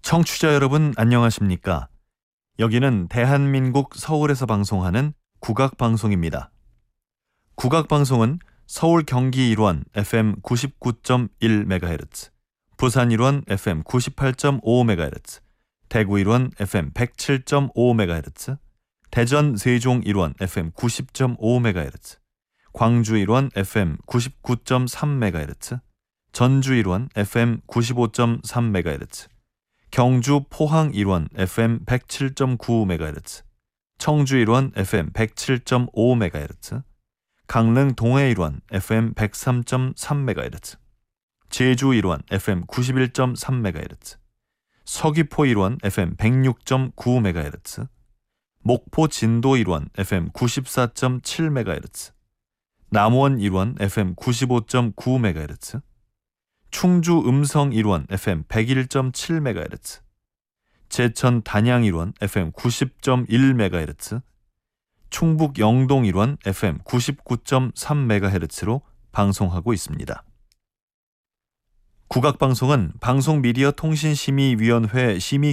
청취자 여러분 안녕하십니까? 여기는 대한민국 서울에서 방송하는 국악방송입니다. 국악방송은 서울 경기 일원 FM 99.1MHz, 부산 일원 FM 98.5MHz, 대구 일원 FM 107.5MHz, 대전 세종 일원 FM 90.5MHz, 광주 일원 FM 99.3MHz, 전주 일원 FM 95.3MHz, 경주 포항 일원 FM 107.9MHz, 청주 일원 FM 107.5MHz, 강릉 동해 일원 FM 103.3MHz, 제주 일원 FM 91.3MHz, 서귀포 일원 FM 106.9MHz, 목포 진도 일원 FM 94.7MHz, 남원 일원 FM 95.9MHz, 충주 음성 일원 FM 101.7MHz, 제천 단양 일원 FM 90.1MHz, 충북 영동 일원 FM 99.3MHz로 방송하고 있습니다. 국악방송은 방송미디어통신심의위원회 심의